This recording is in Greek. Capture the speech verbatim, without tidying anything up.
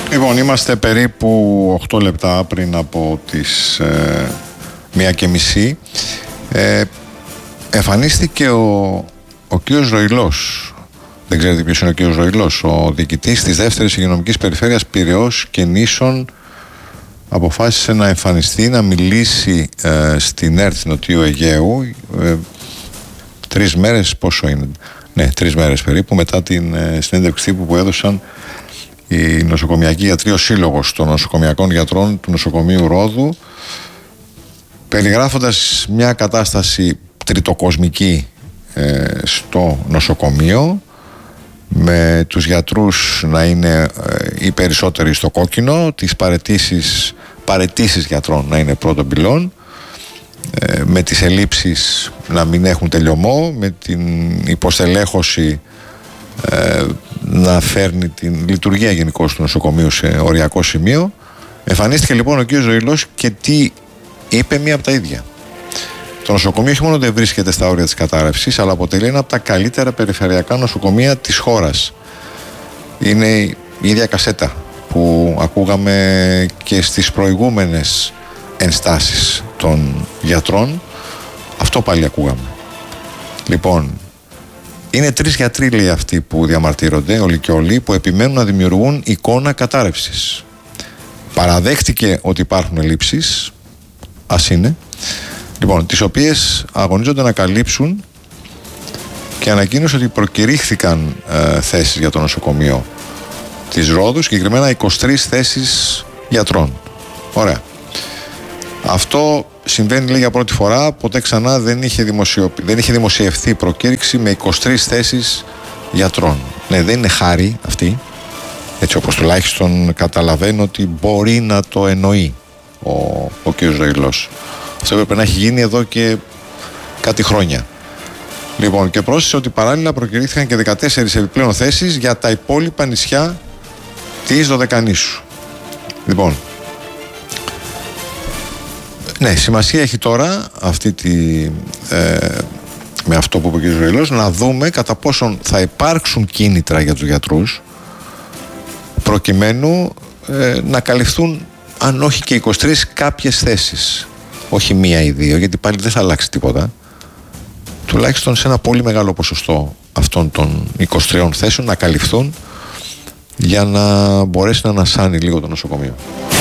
Λοιπόν, είμαστε περίπου οκτώ λεπτά πριν από τις ε, μία και μισή. Ε, εμφανίστηκε ο, ο κ. Ροηλός. Δεν ξέρετε ποιος είναι ο κ. Ροηλός? Ο διοικητής της δεύτερης υγειονομικής περιφέρειας Πειραιώς και Νήσων αποφάσισε να εμφανιστεί, να μιλήσει ε, στην ΕΡΤ Νοτιού Αιγαίου ε, τρεις μέρες, πόσο είναι? Ναι, τρεις μέρες περίπου μετά την ε, συνέντευξη τύπου που έδωσαν οι νοσοκομιακοί γιατροί, ο Σύλλογος των Νοσοκομιακών Γιατρών του Νοσοκομείου Ρόδου, περιγράφοντας μια κατάσταση τριτοκοσμική ε, στο νοσοκομείο, με τους γιατρούς να είναι ε, οι περισσότεροι στο κόκκινο, τις παραιτήσεις, παραιτήσεις γιατρών να είναι πρώτον πυλών, ε, με τις ελλείψεις να μην έχουν τελειωμό, με την υποστελέχωση ε, να φέρνει την λειτουργία γενικώς του νοσοκομείου σε οριακό σημείο. Εμφανίστηκε λοιπόν ο κ. Ροηλός και τι είπε? Μία από τα ίδια. Το νοσοκομείο όχι μόνο δεν βρίσκεται στα όρια της κατάρρευσης, αλλά αποτελεί ένα από τα καλύτερα περιφερειακά νοσοκομεία της χώρας. Είναι η ίδια κασέτα που ακούγαμε και στις προηγούμενες ενστάσεις των γιατρών. Αυτό πάλι ακούγαμε. Λοιπόν, είναι τρεις γιατροί, λέει, αυτοί που διαμαρτύρονται, όλοι και όλοι, που επιμένουν να δημιουργούν εικόνα κατάρρευσης. Παραδέχτηκε ότι υπάρχουν ελλείψεις, ας είναι, λοιπόν, τις οποίες αγωνίζονται να καλύψουν, και ανακοίνωσε ότι προκηρύχθηκαν ε, θέσεις για το νοσοκομείο της Ρόδου, συγκεκριμένα είκοσι τρεις θέσεις γιατρών. Ωραία. Αυτό συμβαίνει, λέει, για πρώτη φορά. Ποτέ ξανά δεν είχε, δημοσιοποιη... δεν είχε δημοσιευθεί προκήρυξη με είκοσι τρεις θέσεις γιατρών. Ναι, δεν είναι χάρη αυτή, έτσι όπως τουλάχιστον καταλαβαίνω ότι μπορεί να το εννοεί ο, ο κ. Ροηλός. Αυτό έπρεπε να έχει γίνει εδώ και κάτι χρόνια. Λοιπόν, και πρόσθεσε ότι παράλληλα προκηρύχθηκαν και δεκατέσσερις επιπλέον θέσεις για τα υπόλοιπα νησιά της Δωδεκανήσου. Λοιπόν, ναι, σημασία έχει τώρα αυτή τη, ε, με αυτό που είπε ο κ. Ροηλός, να δούμε κατά πόσον θα υπάρξουν κίνητρα για τους γιατρούς προκειμένου ε, να καλυφθούν, αν όχι και είκοσι τρεις, κάποιες θέσεις. Όχι μία ή δύο, γιατί πάλι δεν θα αλλάξει τίποτα. Τουλάχιστον σε ένα πολύ μεγάλο ποσοστό αυτών των είκοσι τριών θέσεων να καλυφθούν, για να μπορέσει να ανασάνει λίγο το νοσοκομείο.